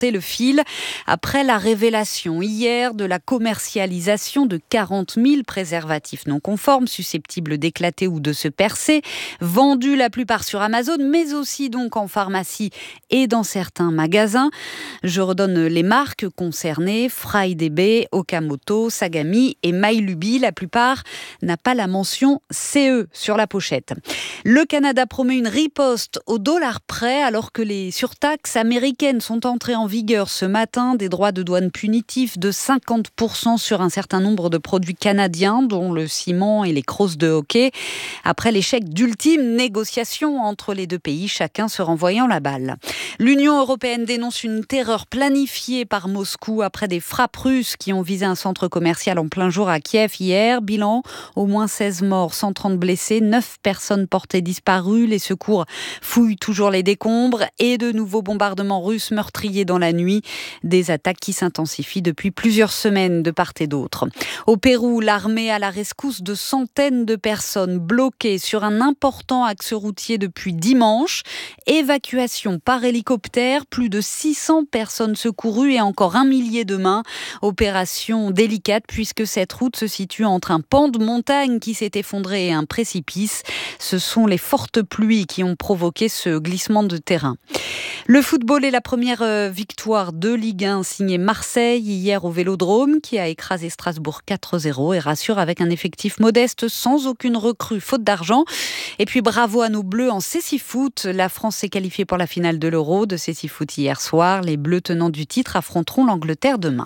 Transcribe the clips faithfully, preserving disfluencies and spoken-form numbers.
le fil après la révélation hier de la commercialisation de quarante mille préservatifs non conformes susceptibles d'éclater ou de se percer, vendus la plupart sur Amazon, mais aussi donc en pharmacie et dans certains magasins. Je redonne les marques concernées: FryDB, Okamoto, Sagami et Mylubi. La plupart n'a pas la mention C E sur la pochette. Le Canada promet une riposte au dollar près alors que les surtaxes américaines sont entrées en vigueur ce matin. Des droits de douane punitifs de cinquante pour cent sur un certain nombre de produits canadiens, dont le ciment et les crosses de hockey, après l'échec d'ultimes négociations entre les deux pays, chacun se renvoyant la balle. L'Union européenne dénonce une terreur planifiée par Moscou après des frappes russes qui ont visé un centre commercial en plein jour à Kiev hier. Bilan, au moins seize morts, cent trente blessés, neuf personnes portées disparues. Les secours fouillent toujours les décombres et de nouveaux bombardements russes meurtriers dans la nuit. Des attaques qui s'intensifient depuis plusieurs semaines de part et d'autre. Au Pérou, l'armée à la rescousse de centaines de personnes bloquées sur un important axe routier depuis dimanche. Évacuation par hélicoptère, plus de six cents personnes secourues et encore un millier demain. Opération délicate puisque cette route se situe entre un pan de montagne qui s'est effondré et un précipice. Ce sont les fortes pluies qui ont provoqué ce glissement de terrain. Le football est la première victoire de Ligue un signée Marseille hier au Vélodrome qui a écrasé Strasbourg quatre zéro et rassure avec un effectif modeste sans aucune recrue faute d'argent. Et puis bravo à nos Bleus en cécifoot. La France s'est qualifiée pour la finale de l'Euro de cécifoot hier soir. Les Bleus tenants du titre affronteront l'Angleterre demain.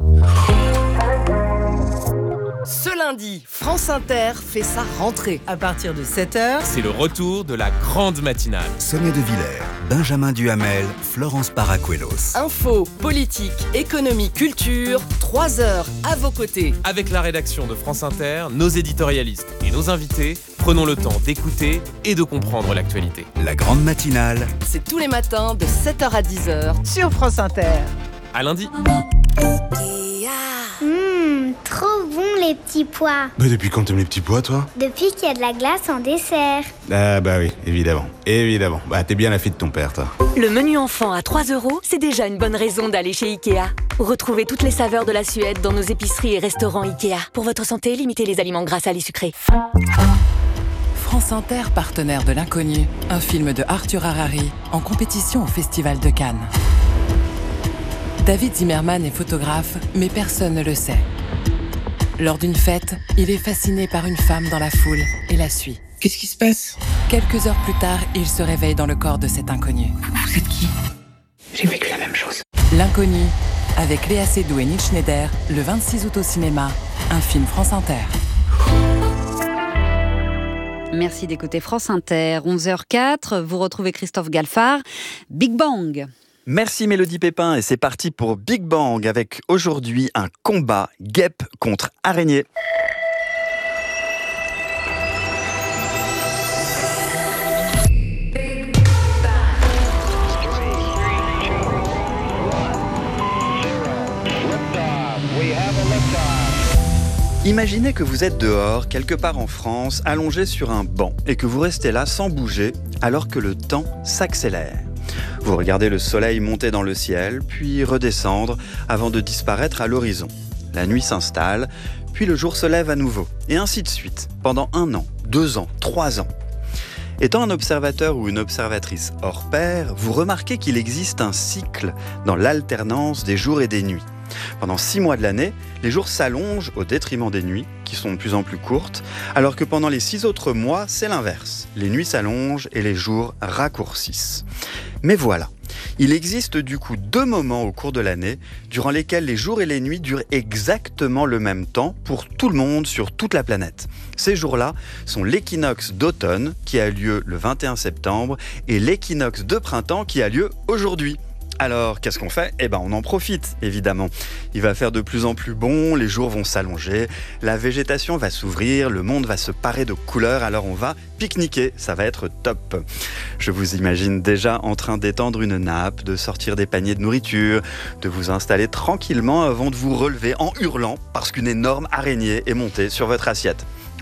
Ce lundi, France Inter fait sa rentrée. À partir de sept heures, c'est le retour de la grande matinale. Sonia De Villers, Benjamin Duhamel, Florence Paracuelos. Info, politique, économie, culture, trois heures à vos côtés. Avec la rédaction de France Inter, nos éditorialistes et nos invités, prenons le temps d'écouter et de comprendre l'actualité. La grande matinale, c'est tous les matins de sept heures à dix heures sur France Inter. À lundi. Mmh, trop bon les petits pois. Bah depuis quand t'aimes les petits pois, toi? Depuis qu'il y a de la glace en dessert. Ah bah oui, évidemment, évidemment. Bah t'es bien la fille de ton père, toi. Le menu enfant à trois euros, c'est déjà une bonne raison d'aller chez Ikea. Retrouvez toutes les saveurs de la Suède dans nos épiceries et restaurants Ikea. Pour votre santé, limitez les aliments gras, salés, sucrés. France Inter, partenaire de l'Inconnu, un film de Arthur Harari, en compétition au Festival de Cannes. David Zimmerman est photographe, mais personne ne le sait. Lors d'une fête, il est fasciné par une femme dans la foule et la suit. Qu'est-ce qui se passe? Quelques heures plus tard, il se réveille dans le corps de cet inconnu. Vous êtes qui? J'ai vécu la même chose. L'Inconnu, avec Léa Seydoux et Neil Schneider, le vingt-six août au cinéma, un film France Inter. Merci d'écouter France Inter. onze heures quatre, vous retrouvez Christophe Galfard. Big Bang. Merci Mélodie Pépin et c'est parti pour Big Bang avec aujourd'hui un combat guêpe contre araignée. Imaginez que vous êtes dehors, quelque part en France, allongé sur un banc et que vous restez là sans bouger alors que le temps s'accélère. Vous regardez le soleil monter dans le ciel, puis redescendre avant de disparaître à l'horizon. La nuit s'installe, puis le jour se lève à nouveau, et ainsi de suite, pendant un an, deux ans, trois ans. Étant un observateur ou une observatrice hors pair, vous remarquez qu'il existe un cycle dans l'alternance des jours et des nuits. Pendant six mois de l'année, les jours s'allongent au détriment des nuits, qui sont de plus en plus courtes, alors que pendant les six autres mois, c'est l'inverse. Les nuits s'allongent et les jours raccourcissent. Mais voilà, il existe du coup deux moments au cours de l'année durant lesquels les jours et les nuits durent exactement le même temps pour tout le monde sur toute la planète. Ces jours-là sont l'équinoxe d'automne qui a lieu le vingt et un septembre et l'équinoxe de printemps qui a lieu aujourd'hui. Alors, qu'est-ce qu'on fait? Eh ben, on en profite, évidemment. Il va faire de plus en plus bon, les jours vont s'allonger, la végétation va s'ouvrir, le monde va se parer de couleurs, alors on va pique-niquer, ça va être top. Je vous imagine déjà en train d'étendre une nappe, de sortir des paniers de nourriture, de vous installer tranquillement avant de vous relever en hurlant parce qu'une énorme araignée est montée sur votre assiette.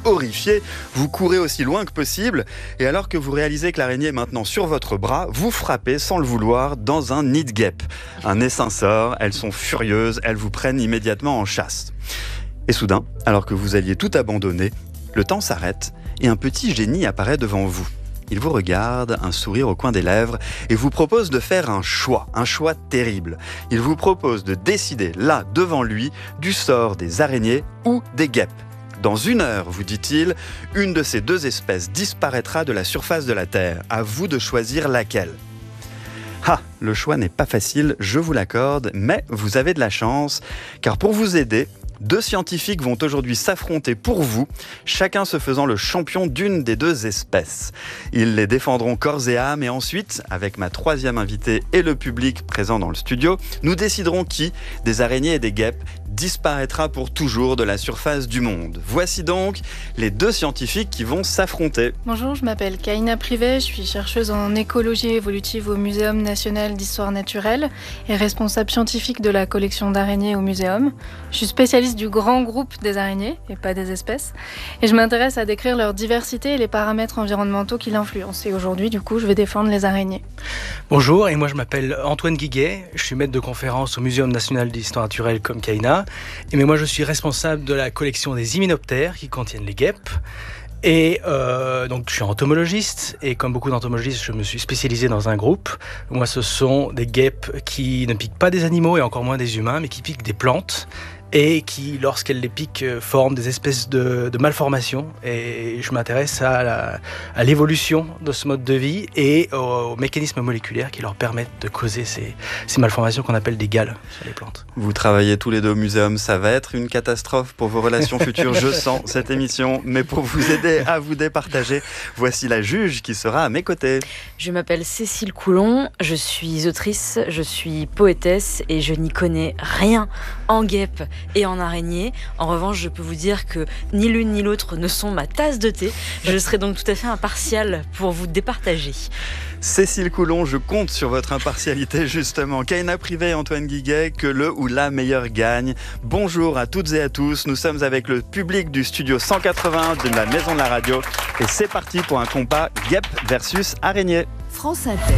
horrifié, vous courez aussi loin que possible et alors que vous réalisez que l'araignée est maintenant sur votre bras, vous frappez sans le vouloir dans un nid de guêpe. Un essaim sort, elles sont furieuses, elles vous prennent immédiatement en chasse. Et soudain, alors que vous alliez tout abandonner, le temps s'arrête et un petit génie apparaît devant vous. Il vous regarde, un sourire au coin des lèvres, et vous propose de faire un choix, un choix terrible. Il vous propose de décider, là, devant lui, du sort des araignées ou des guêpes. Dans une heure, vous dit-il, une de ces deux espèces disparaîtra de la surface de la Terre. À vous de choisir laquelle. Ah, le choix n'est pas facile, je vous l'accorde, mais vous avez de la chance, car pour vous aider, deux scientifiques vont aujourd'hui s'affronter pour vous, chacun se faisant le champion d'une des deux espèces. Ils les défendront corps et âme et ensuite, avec ma troisième invitée et le public présent dans le studio, nous déciderons qui, des araignées et des guêpes, disparaîtra pour toujours de la surface du monde. Voici donc les deux scientifiques qui vont s'affronter. Bonjour, je m'appelle Kaina Privet, je suis chercheuse en écologie évolutive au Muséum national d'histoire naturelle et responsable scientifique de la collection d'araignées au muséum. Je suis spécialiste du grand groupe des araignées et pas des espèces et je m'intéresse à décrire leur diversité et les paramètres environnementaux qui l'influencent. Et aujourd'hui, du coup, je vais défendre les araignées. Bonjour, et moi je m'appelle Antoine Guiguet, je suis maître de conférence au Muséum national d'histoire naturelle comme Kaina. Et mais moi je suis responsable de la collection des hyménoptères qui contiennent les guêpes. Et euh, donc je suis entomologiste et comme beaucoup d'entomologistes, je me suis spécialisé dans un groupe. Moi ce sont des guêpes qui ne piquent pas des animaux et encore moins des humains, mais qui piquent des plantes et qui, lorsqu'elles les piquent, forment des espèces de, de malformations. Et je m'intéresse à, la, à l'évolution de ce mode de vie et aux, aux mécanismes moléculaires qui leur permettent de causer ces, ces malformations qu'on appelle des galles sur les plantes. Vous travaillez tous les deux au muséum, ça va être une catastrophe pour vos relations futures, je sens cette émission. Mais pour vous aider à vous départager, voici la juge qui sera à mes côtés. Je m'appelle Cécile Coulon, je suis autrice, je suis poétesse et je n'y connais rien en guêpes et en araignée. En revanche, je peux vous dire que ni l'une ni l'autre ne sont ma tasse de thé. Je serai donc tout à fait impartiale pour vous départager. Cécile Coulon, je compte sur votre impartialité justement. Kaina Privet et Antoine Guiguet, que le ou la meilleure gagne. Bonjour à toutes et à tous, nous sommes avec le public du studio cent quatre-vingt de la Maison de la Radio et c'est parti pour un combat guêpe versus araignée. France Inter.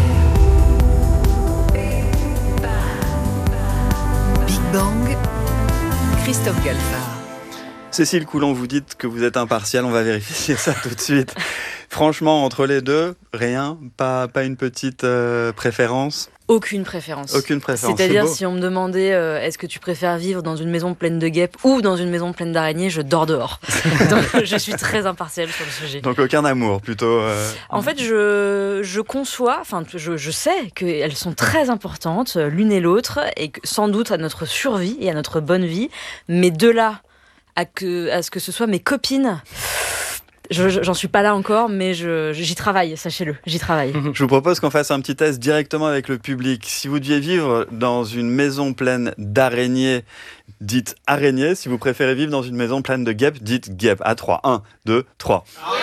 Big Bang, Christophe Galfard. Cécile Coulon, vous dites que vous êtes impartiale, on va vérifier ça tout de suite. Franchement, entre les deux, rien, pas, pas une petite euh, préférence? Aucune préférence. Aucune préférence. C'est-à-dire, si on me demandait euh, est-ce que tu préfères vivre dans une maison pleine de guêpes ou dans une maison pleine d'araignées, je dors dehors. Donc, je suis très impartiale sur le sujet. Donc aucun amour, plutôt. Euh... En fait, je, je conçois, enfin, je, je sais qu'elles sont très importantes, l'une et l'autre, et que, sans doute à notre survie et à notre bonne vie. Mais de là à, que, à ce que ce soit mes copines. Je, j'en suis pas là encore, mais je, j'y travaille, sachez-le, j'y travaille. Je vous propose qu'on fasse un petit test directement avec le public. Si vous deviez vivre dans une maison pleine d'araignées, dites araignées. Si vous préférez vivre dans une maison pleine de guêpes, dites guêpes. À trois. un, deux, trois.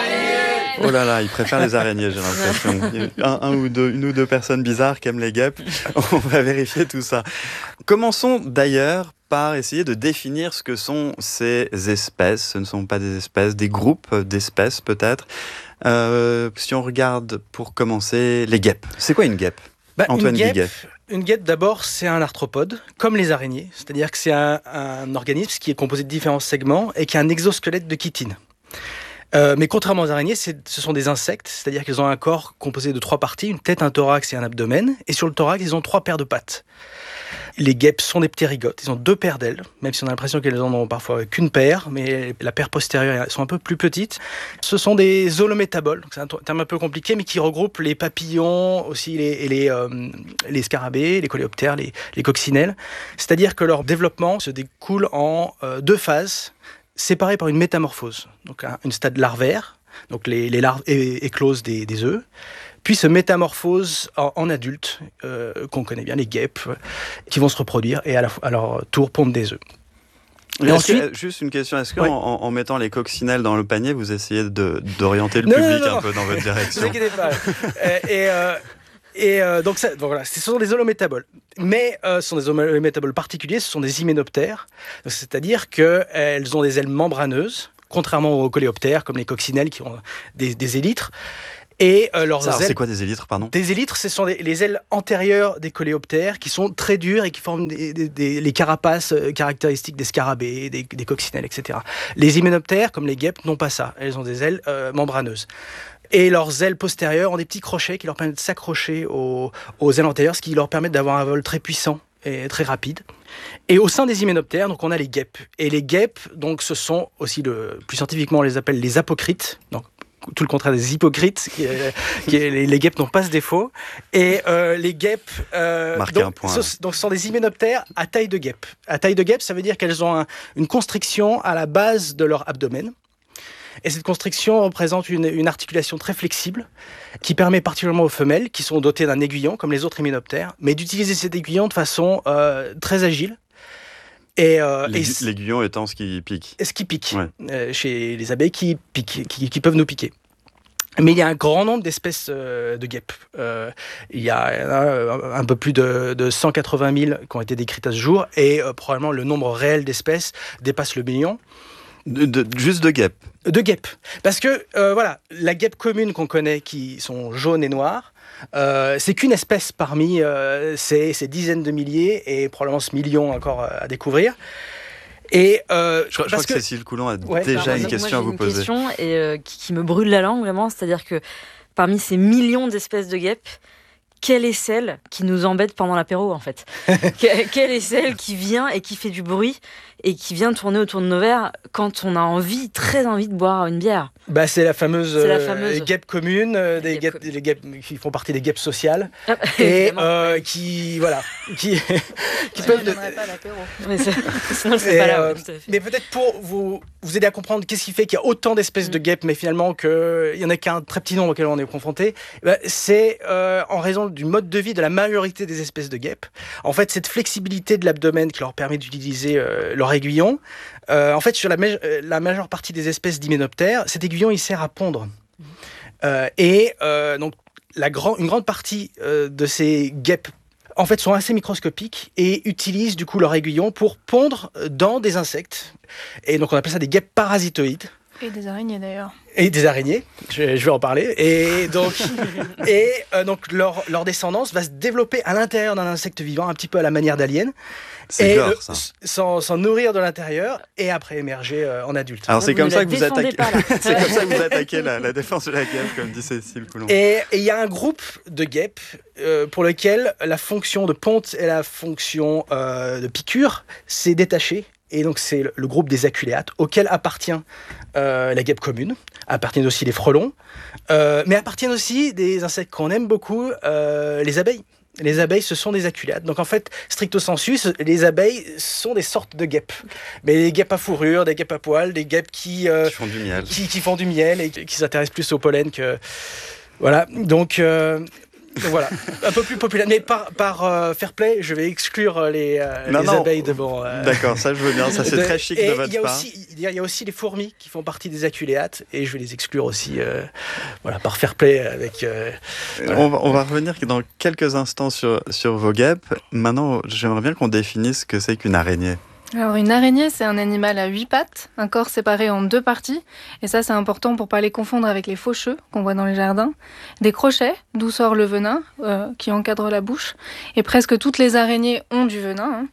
Oh là là, ils préfèrent les araignées, j'ai l'impression. Un, un ou deux, une ou deux personnes bizarres qui aiment les guêpes. On va vérifier tout ça. Commençons d'ailleurs par essayer de définir ce que sont ces espèces. Ce ne sont pas des espèces, des groupes d'espèces peut-être. Euh, si on regarde pour commencer les guêpes. C'est quoi une guêpe, bah, Antoine une guêpe, Guiguet. Une guêpe, d'abord, c'est un arthropode, comme les araignées. C'est-à-dire que c'est un, un organisme qui est composé de différents segments et qui a un exosquelette de chitine. Euh, mais contrairement aux araignées, c'est, ce sont des insectes, c'est-à-dire qu'ils ont un corps composé de trois parties, une tête, un thorax et un abdomen, et sur le thorax, ils ont trois paires de pattes. Les guêpes sont des ptérygotes, ils ont deux paires d'ailes, même si on a l'impression qu'elles en ont parfois qu'une paire, mais la paire postérieure sont un peu plus petites. Ce sont des holométaboles, donc c'est un terme un peu compliqué, mais qui regroupe les papillons, aussi les, les, euh, les scarabées, les coléoptères, les, les coccinelles. C'est-à-dire que leur développement se découle en euh, deux phases, séparées par une métamorphose, donc un, une stade larvaire, donc les, les larves é- éclosent des, des œufs, puis se métamorphosent en, en adultes, euh, qu'on connaît bien, les guêpes, euh, qui vont se reproduire et à, la, à leur tour pondre des œufs. Et ensuite, que, juste une question, est-ce qu'en ouais. en, en mettant les coccinelles dans le panier, vous essayez de, d'orienter le non, public non, non, un peu dans votre direction? Ne vous inquiétez pas. et... Euh, Et euh, donc, ça, donc voilà, ce sont des holométaboles. Mais euh, ce sont des holométaboles particuliers, ce sont des hyménoptères. C'est-à-dire qu'elles ont des ailes membraneuses contrairement aux coléoptères, comme les coccinelles qui ont des, des élytres. Et euh, leurs Ça, alors, ailes. C'est quoi des élytres, pardon ? Des élytres, ce sont les, les ailes antérieures des coléoptères qui sont très dures et qui forment des, des, des, les carapaces caractéristiques des scarabées, des, des coccinelles, et cetera. Les hyménoptères, comme les guêpes, n'ont pas ça. Elles ont des ailes euh, membraneuses. Et leurs ailes postérieures ont des petits crochets qui leur permettent de s'accrocher aux, aux ailes antérieures, ce qui leur permet d'avoir un vol très puissant et très rapide. Et au sein des hyménoptères, donc on a les guêpes. Et les guêpes, donc ce sont aussi le plus scientifiquement on les appelle les apocrites. Donc tout le contraire des hypocrites, qui est, qui est, les, les guêpes n'ont pas ce défaut. Et euh, les guêpes, euh, Marquez donc, un point, ce, donc ce sont des hyménoptères à taille de guêpe. À taille de guêpe, ça veut dire qu'elles ont un, une constriction à la base de leur abdomen. Et cette constriction représente une, une articulation très flexible qui permet particulièrement aux femelles, qui sont dotées d'un aiguillon comme les autres hyménoptères, mais d'utiliser cet aiguillon de façon euh, très agile. Et, euh, L'aigu- et L'aiguillon étant ce qui pique. ce qui pique, Ouais. euh, chez les abeilles qui piquent, qui, qui peuvent nous piquer. Mais il y a un grand nombre d'espèces euh, de guêpes. Euh, il y a euh, un peu plus de, de cent quatre-vingt mille qui ont été décrites à ce jour, et euh, probablement le nombre réel d'espèces dépasse le million. De, de- juste de guêpes. De guêpes. Parce que, euh, voilà, la guêpe commune qu'on connaît, qui sont jaunes et noires, euh, c'est qu'une espèce parmi euh, ces, ces dizaines de milliers, et probablement ce million encore euh, à découvrir. Et euh, Je, crois- je crois que, Cécile Coulon a Ouais. déjà Alors, une moi, question j'ai à vous une poser. question et, euh, qui, qui me brûle la langue vraiment, c'est-à-dire que parmi ces millions d'espèces de guêpes, quelle est celle qui nous embête pendant l'apéro en fait? Que- Quelle est celle qui vient et qui fait du bruit et qui vient tourner autour de nos verres quand on a envie, très envie de boire une bière? Bah, c'est la fameuse, C'est la euh, fameuse. guêpe commune, euh, des, guêpes guêpes, les guêpes qui font partie des guêpes sociales, Ah, et évidemment. euh, qui, voilà, qui, qui Je peuvent... ne donnerai pas à l'apéro. Mais c'est- sinon, c'est Et, pas là. euh, ouais, tout à fait. mais peut-être pour vous, vous aider à comprendre qu'est-ce qui fait qu'il y a autant d'espèces Mm. de guêpes, mais finalement qu'il n'y en a qu'un très petit nombre auquel on est confronté, bah, c'est euh, en raison du mode de vie de la majorité des espèces de guêpes. En fait, cette flexibilité de l'abdomen qui leur permet d'utiliser euh, leur aiguillon, euh, en fait, sur la, ma- euh, la majeure partie des espèces d'hyménoptères, cet aiguillon, il sert à pondre. Euh, et euh, donc, la grand, une grande partie euh, de ces guêpes en fait, sont assez microscopiques et utilisent du coup leur aiguillon pour pondre dans des insectes. Et donc, on appelle ça des guêpes parasitoïdes. Et des araignées d'ailleurs. Et des araignées, je, je vais en parler. Et donc, et, euh, donc leur, leur descendance va se développer à l'intérieur d'un insecte vivant, un petit peu à la manière d'alien. C'est Et gore, le- ça. s- s'en, s'en nourrir de l'intérieur et après émerger euh, en adulte. Alors c'est Vous comme ne ça la que vous défendez attaquez. pas, là. C'est comme ça que vous attaquez la, la défense de la guêpe, comme dit Cécile Coulon. Et et il y a un groupe de guêpes euh, pour lequel la fonction de ponte et la fonction euh, de piqûre s'est détachée. Et donc c'est le, le groupe des aculéates, auquel appartient euh, la guêpe commune, appartiennent aussi les frelons, euh, mais appartiennent aussi des insectes qu'on aime beaucoup, euh, les abeilles. Les abeilles, ce sont des aculéates. Donc en fait, stricto sensu, ce- les abeilles sont des sortes de guêpes. Mais des guêpes à fourrure, des guêpes à poils, des guêpes qui, euh, Qui font du miel. qui, qui font du miel et qui qui s'intéressent plus au pollen que... Voilà, donc... euh, donc voilà, un peu plus populaire. Mais par, par euh, fair play, je vais exclure euh, les, euh, Non, les non. abeilles de mon... euh, D'accord, ça je veux bien, ça c'est de- très chic et de il votre y a part. aussi, il y a- il y a aussi les fourmis qui font partie des aculéates et je vais les exclure aussi, euh, voilà, par fair play avec. euh, voilà. On va, on va revenir dans quelques instants sur, sur vos guêpes. Maintenant, j'aimerais bien qu'on définisse ce que c'est qu'une araignée. Alors une araignée, c'est un animal à huit pattes, un corps séparé en deux parties. Et ça, c'est important pour pas les confondre avec les faucheux qu'on voit dans les jardins. Des crochets, d'où sort le venin, euh, qui encadre la bouche. Et presque toutes les araignées ont du venin, hein.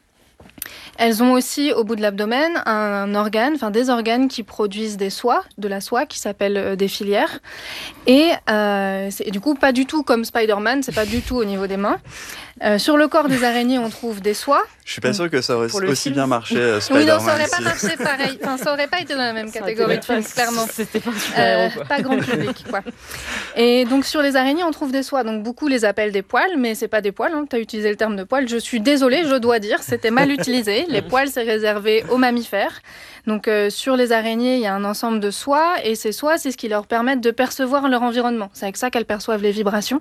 Elles ont aussi au bout de l'abdomen un organe, enfin des organes qui produisent des soies, de la soie qui s'appelle euh, des filières. Et euh, c'est du coup pas du tout comme Spider-Man, c'est pas du tout au niveau des mains. Euh, sur le corps des araignées, on trouve des soies. Je suis pas sûr que ça aurait Pour le aussi film. bien marché euh, Oui, non, Spider-Man. ça aurait pas si- marché pareil. Enfin, ça aurait pas été dans la même Ça catégorie de aurait été film, clairement. C'était pas un Euh, super-héros, quoi. pas grand public, quoi. Et donc sur les araignées, on trouve des soies. Donc beaucoup les appellent des poils, mais c'est pas des poils. Hein. Tu as utilisé le terme de poils. Je suis désolée, je dois dire, c'était mal utilisé. Les poils, c'est réservé aux mammifères. Donc euh, sur les araignées, il y a un ensemble de soies, et ces soies, c'est ce qui leur permet de percevoir leur environnement. C'est avec ça qu'elles perçoivent les vibrations.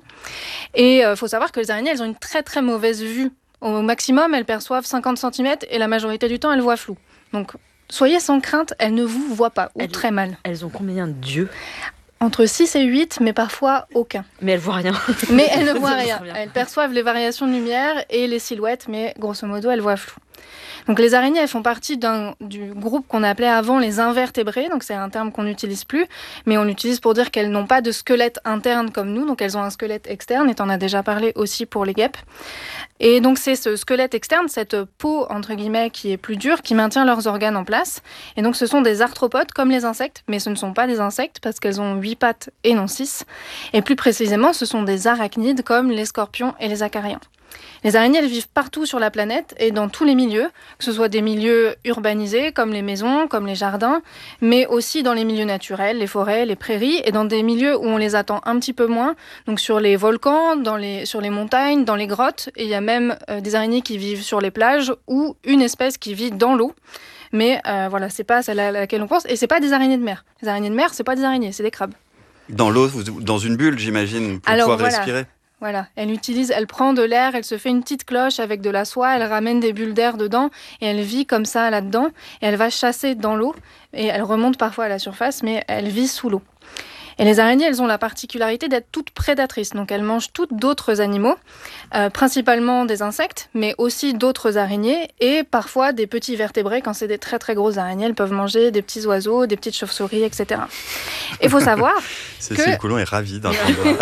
Et il euh, faut savoir que les araignées, elles ont une très très mauvaise vue. Au maximum, elles perçoivent cinquante centimètres, et la majorité du temps, elles voient flou. Donc soyez sans crainte, elles ne vous voient pas, ou Elles- très mal. Elles ont combien d'yeux? Entre six et huit, mais parfois aucun. Mais elles voient rien. Mais elles ne voient Ça, rien. très bien. Elles perçoivent les variations de lumière et les silhouettes, mais grosso modo, elles voient flou. Donc les araignées, elles font partie d'un, du groupe qu'on appelait avant les invertébrés, donc c'est un terme qu'on n'utilise plus, mais on l'utilise pour dire qu'elles n'ont pas de squelette interne comme nous, donc elles ont un squelette externe, et tu en as déjà parlé aussi pour les guêpes. Et donc c'est ce squelette externe, cette peau entre guillemets qui est plus dure, qui maintient leurs organes en place. Et donc ce sont des arthropodes comme les insectes, mais ce ne sont pas des insectes parce qu'elles ont huit pattes et non six. Et plus précisément, ce sont des arachnides comme les scorpions et les acariens. Les araignées, elles vivent partout sur la planète et dans tous les milieux, que ce soit des milieux urbanisés comme les maisons, comme les jardins, mais aussi dans les milieux naturels, les forêts, les prairies, et dans des milieux où on les attend un petit peu moins, donc sur les volcans, dans les, sur les montagnes, dans les grottes, et il y a même euh, des araignées qui vivent sur les plages ou une espèce qui vit dans l'eau. Mais euh, voilà, c'est pas celle à laquelle on pense, et c'est pas des araignées de mer. Les araignées de mer, c'est pas des araignées, c'est des crabes. Dans l'eau, dans une bulle, j'imagine, pour Alors, pouvoir voilà. respirer. Voilà, elle utilise, elle prend de l'air, elle se fait une petite cloche avec de la soie, elle ramène des bulles d'air dedans et elle vit comme ça là-dedans et elle va chasser dans l'eau et elle remonte parfois à la surface mais elle vit sous l'eau. Et les araignées, elles ont la particularité d'être toutes prédatrices, donc elles mangent toutes d'autres animaux, euh, principalement des insectes, mais aussi d'autres araignées et parfois des petits vertébrés. Quand c'est des très très grosses araignées, elles peuvent manger des petits oiseaux, des petites chauves-souris, et cetera. Et il faut savoir Cécile que... Coulon est ravie d'entendre.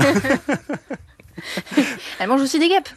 Elle mange aussi des guêpes.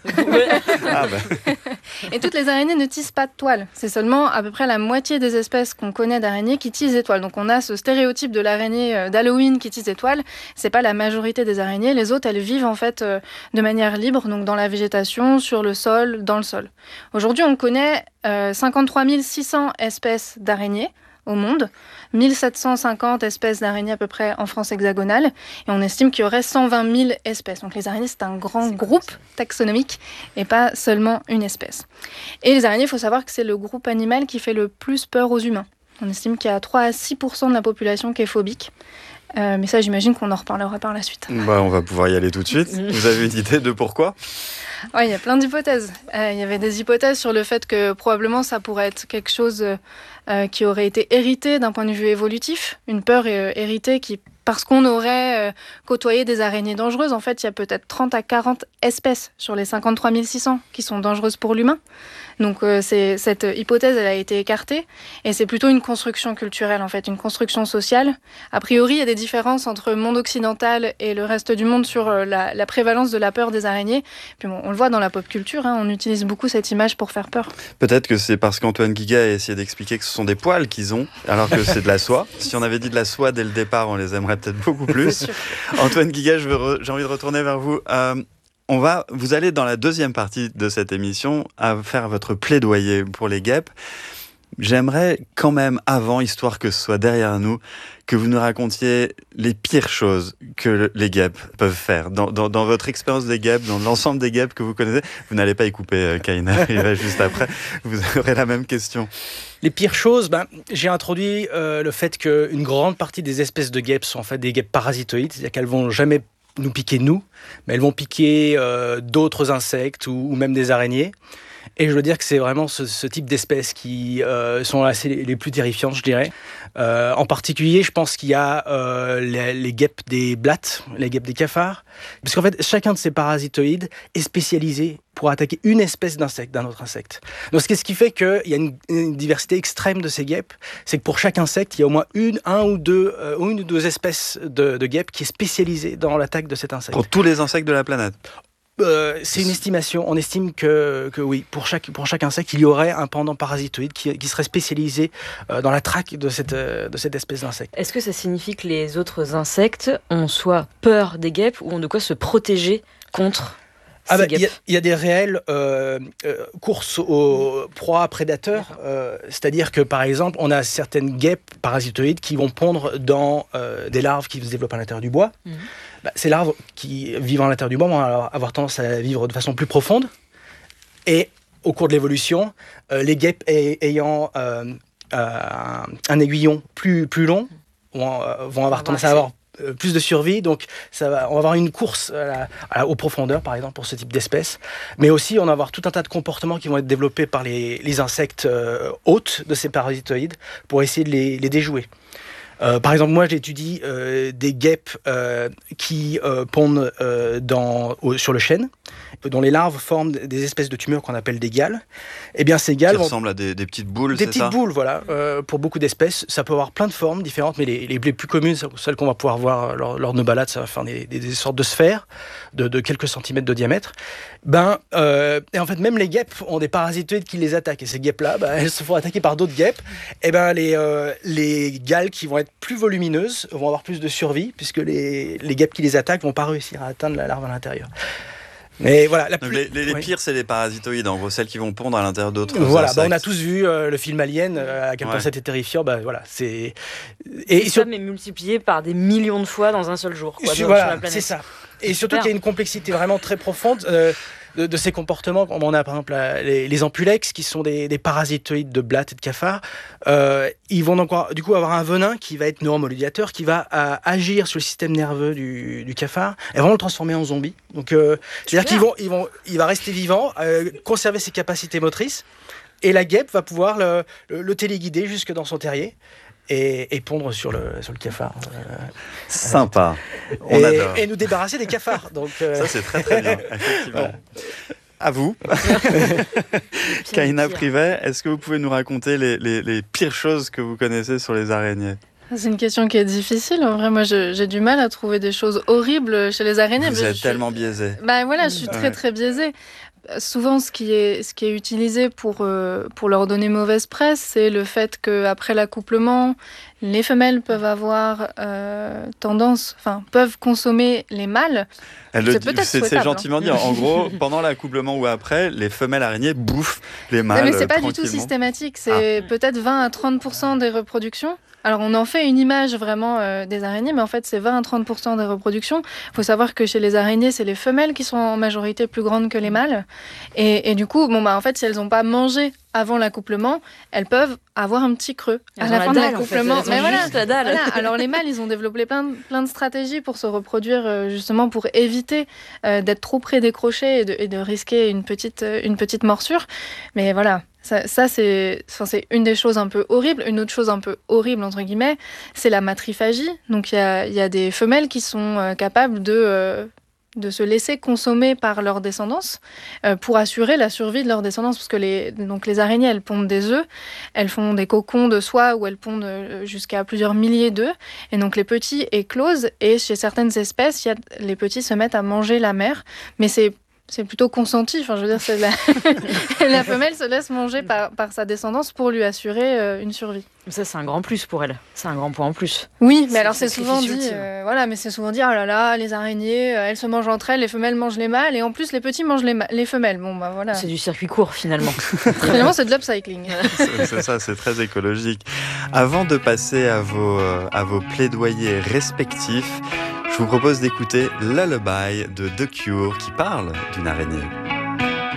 Ah bah. Et toutes les araignées ne tissent pas de toile. C'est seulement à peu près la moitié des espèces qu'on connaît d'araignées qui tissent des toiles. Donc on a ce stéréotype de l'araignée d'Halloween qui tisse des toiles. C'est pas la majorité des araignées. Les autres, elles vivent en fait de manière libre, donc dans la végétation, sur le sol, dans le sol. Aujourd'hui, on connaît euh, cinquante-trois mille six cents espèces d'araignées au monde, mille sept cent cinquante espèces d'araignées à peu près en France hexagonale, et on estime qu'il y aurait cent vingt mille espèces. Donc les araignées, c'est un grand c'est groupe taxonomique et pas seulement une espèce. Et les araignées, il faut savoir que c'est le groupe animal qui fait le plus peur aux humains. On estime qu'il y a trois à six pour cent de la population qui est phobique. Euh, mais ça, j'imagine qu'on en reparlera par la suite. Bah, on va pouvoir y aller tout de suite. Vous avez une idée de pourquoi ? Oui, il y a plein d'hypothèses. Euh, il y avait des hypothèses sur le fait que probablement ça pourrait être quelque chose euh, qui aurait été hérité d'un point de vue évolutif, une peur euh, héritée qui, parce qu'on aurait euh, côtoyé des araignées dangereuses, en fait, il y a peut-être trente à quarante espèces sur les cinquante-trois mille six cents qui sont dangereuses pour l'humain. Donc euh, c'est, cette hypothèse, elle a été écartée et c'est plutôt une construction culturelle, en fait, une construction sociale. A priori, il y a des différences entre le monde occidental et le reste du monde sur euh, la, la prévalence de la peur des araignées. Puis bon, on le voit dans la pop culture, hein, on utilise beaucoup cette image pour faire peur. Peut-être que c'est parce qu'Antoine Guiga a essayé d'expliquer que ce sont des poils qu'ils ont, alors que c'est de la soie. Si on avait dit de la soie dès le départ, on les aimerait peut-être beaucoup plus. Antoine Guiga, je veux re- j'ai envie de retourner vers vous. Euh, On va, vous allez dans la deuxième partie de cette émission à faire votre plaidoyer pour les guêpes. J'aimerais quand même, avant, histoire que ce soit derrière nous, que vous nous racontiez les pires choses que les guêpes peuvent faire. Dans, dans, dans votre expérience des guêpes, dans l'ensemble des guêpes que vous connaissez, vous n'allez pas y couper, Kaina, il va juste après, vous aurez la même question. Les pires choses, ben, j'ai introduit euh, le fait qu'une grande partie des espèces de guêpes sont en fait des guêpes parasitoïdes, c'est-à-dire qu'elles vont jamais nous piquer nous, mais elles vont piquer euh, d'autres insectes ou, ou même des araignées. Et je veux dire que c'est vraiment ce, ce type d'espèces qui euh, sont assez les, les plus terrifiantes, je dirais. Euh, en particulier, je pense qu'il y a euh, les, les guêpes des blattes, les guêpes des cafards. Parce qu'en fait, chacun de ces parasitoïdes est spécialisé pour attaquer une espèce d'insecte, d'un autre insecte. Donc, ce qui fait qu'il y a une, une diversité extrême de ces guêpes, c'est que pour chaque insecte, il y a au moins une, un ou deux, euh, une ou deux espèces de, de guêpes qui est spécialisée dans l'attaque de cet insecte. Pour tous les insectes de la planète ? Euh, c'est une estimation. On estime que, que oui, pour chaque, pour chaque insecte, il y aurait un pendant parasitoïde qui, qui serait spécialisé euh, dans la traque de cette, euh, de cette espèce d'insecte. Est-ce que ça signifie que les autres insectes ont soit peur des guêpes ou ont de quoi se protéger contre Ah bah, ces guêpes ? Il y, y a des réelles euh, euh, courses aux proies prédateurs. Euh, c'est-à-dire que, par exemple, on a certaines guêpes parasitoïdes qui vont pondre dans euh, des larves qui se développent à l'intérieur du bois. Mmh. Bah, ces larves qui vivent à l'intérieur du bois vont avoir tendance à vivre de façon plus profonde. Et au cours de l'évolution, euh, les guêpes ay- ayant euh, euh, un aiguillon plus, plus long vont, euh, vont avoir tendance à avoir euh, plus de survie. Donc ça va, on va avoir une course à la, à la, aux profondeurs, par exemple, pour ce type d'espèces. Mais aussi, on va avoir tout un tas de comportements qui vont être développés par les, les insectes euh, hôtes de ces parasitoïdes pour essayer de les, les déjouer. Euh, par exemple, moi j'étudie euh, des guêpes euh, qui euh, pondent euh, dans, au, sur le chêne, dont les larves forment des espèces de tumeurs qu'on appelle des gales. Eh bien, ces gales qui ressemblent à des, des petites boules, Des c'est petites ça boules, voilà. Euh, pour beaucoup d'espèces, ça peut avoir plein de formes différentes, mais les, les, les plus communes, celles qu'on va pouvoir voir lors, lors de nos balades, ça va faire des, des, des sortes de sphères de, de quelques centimètres de diamètre. Ben, euh, et en fait, même les guêpes ont des parasitoïdes qui les attaquent. Et ces guêpes-là, ben, elles se font attaquer par d'autres guêpes. Et ben, les, euh, les gales qui vont être plus volumineuses vont avoir plus de survie, puisque les, les guêpes qui les attaquent vont pas réussir à atteindre la larve à l'intérieur. Mais voilà, la plus... les, les, les oui. pires, c'est les parasitoïdes, en gros, celles qui vont pondre à l'intérieur d'autres Voilà, insectes. bah on a tous vu euh, le film Alien, euh, à quel point Ouais. c'était terrifiant. Bah voilà, c'est et, et ça, mais multiplié par des millions de fois dans un seul jour. Quoi, sur, donc, voilà, sur la planète. c'est ça. Et C'est surtout super. qu'il y a une complexité vraiment très profonde. Euh, De, de ces comportements, comme on a par exemple la, les, les ampulex, qui sont des, des parasitoïdes de blattes et de cafards, euh, ils vont donc avoir, du coup avoir un venin qui va être neuromodulateur, qui va à, agir sur le système nerveux du, du cafard et vraiment le transformer en zombie. Donc, euh, c'est-à-dire qu'ils vont, ils vont, il va rester vivant, euh, conserver ses capacités motrices, et la guêpe va pouvoir le, le, le téléguider jusque dans son terrier. Et, et pondre sur le, sur le cafard. Euh, Sympa. On et, adore. et nous débarrasser des cafards. Donc, euh... Ça, c'est très très bien, effectivement. Voilà. À vous. Kahina Privet, est-ce que vous pouvez nous raconter les, les, les pires choses que vous connaissez sur les araignées ? C'est une question qui est difficile. En vrai, moi, je, j'ai du mal à trouver des choses horribles chez les araignées. Vous mais êtes je tellement biaisé. Bah voilà, je suis très Ouais. très biaisée. Souvent, ce qui est, ce qui est utilisé pour, euh, pour leur donner mauvaise presse, c'est le fait qu'après l'accouplement, les femelles peuvent avoir euh, tendance, enfin, peuvent consommer les mâles. Elle le c'est dit- peut-être c'est, c'est souhaitable, gentiment hein. dit. En gros, pendant l'accouplement ou après, les femelles araignées bouffent les mâles. Non, mais c'est pas du tout tranquillement. systématique. C'est peut-être vingt à trente pour cent des reproductions. Alors, on en fait une image vraiment euh, des araignées, mais en fait, c'est vingt à trente pour cent des reproductions. Il faut savoir que chez les araignées, c'est les femelles qui sont en majorité plus grandes que les mâles. Et, et du coup, bon, bah, en fait, si elles n'ont pas mangé avant l'accouplement, elles peuvent avoir un petit creux Elles à ont la la fin de dalle, en fait. l'accouplement. Elles ont Mais voilà, juste la dalle. voilà. Alors, les mâles, ils ont développé plein de, plein de stratégies pour se reproduire, euh, justement, pour éviter euh, d'être trop près des crochets et de, et de risquer une petite, euh, une petite morsure. Mais voilà. Ça, ça c'est, enfin, c'est une des choses un peu horribles. Une autre chose un peu horrible, entre guillemets, c'est la matrophagie. Donc, il y a, y a des femelles qui sont euh, capables de, euh, de se laisser consommer par leur descendance euh, pour assurer la survie de leur descendance. Parce que les, donc, les araignées, elles pondent des œufs, elles font des cocons de soie où elles pondent euh, jusqu'à plusieurs milliers d'œufs. Et donc, les petits éclosent. Et chez certaines espèces, y a, les petits se mettent à manger la mère. Mais c'est C'est plutôt consenti, enfin, je veux dire, c'est la... la femelle se laisse manger par, par sa descendance pour lui assurer euh, une survie. Ça, c'est un grand plus pour elle. C'est un grand point en plus. Oui, mais C'est alors c'est sacrifice souvent dit, ultime. euh, voilà, mais c'est souvent dit, oh là là, les araignées, euh, elles se mangent entre elles, les femelles mangent les mâles, et en plus les petits mangent les, ma- les femelles. Bon, bah voilà. C'est du circuit court finalement. Finalement, c'est de l'upcycling. C'est, c'est ça, c'est très écologique. Avant de passer à vos, euh, à vos plaidoyers respectifs, je vous propose d'écouter Lullaby de The Cure qui parle d'une araignée.